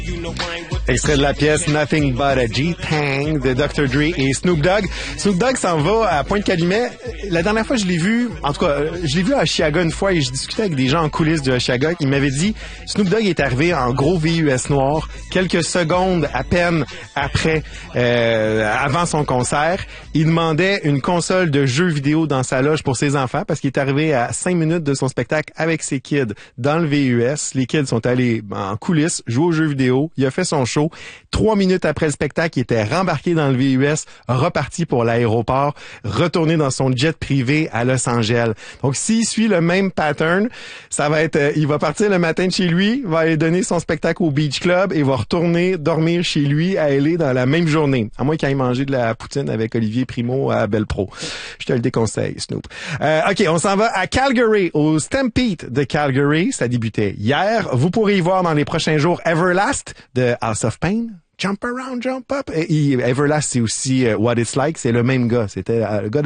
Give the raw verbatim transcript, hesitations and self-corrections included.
Extrait de la pièce Nothing But a G-Tang de docteur Dre et Snoop Dogg. Snoop Dogg s'en va à Pointe-Calumet. La dernière fois, je l'ai vu, en tout cas, je l'ai vu à Oshiaga une fois et je discutais avec des gens en coulisses de Oshiaga. Ils m'avaient dit, Snoop Dogg est arrivé en gros V U S noir quelques secondes à peine après, euh, avant son concert. Il demandait une console de jeux vidéo dans sa loge pour ses enfants parce qu'il est arrivé à cinq minutes de son spectacle avec ses kids dans le V U S. Les kids sont allés en coulisses jouer aux jeux vidéo. Il a fait son show. Trois minutes après le spectacle, il était rembarqué dans le V U S, reparti pour l'aéroport, retourné dans son jet privé à Los Angeles. Donc, s'il suit le même pattern, ça va être, euh, il va partir le matin de chez lui, va aller donner son spectacle au Beach Club et va retourner dormir chez lui à L A dans la même journée. À moins qu'il aille manger de la poutine avec Olivier Primo à Belpro. Je te le déconseille, Snoop. Euh, OK, on s'en va à Calgary, au Stampede de Calgary. Ça débutait hier. Vous pourrez y voir dans les prochains jours Everlast de House of Pain. Jump around, jump up. Et Everlast, c'est aussi uh, What It's Like. C'est le même gars. C'était uh, le gars